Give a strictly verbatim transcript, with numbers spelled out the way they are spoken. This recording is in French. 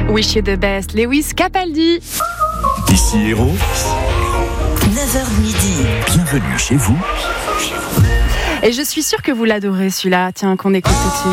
Wish You the Best, Lewis Capaldi. Ici Héros. neuf heures midi. Bienvenue chez vous. Et je suis sûre que vous l'adorez celui-là. Tiens, qu'on écoute tout de suite.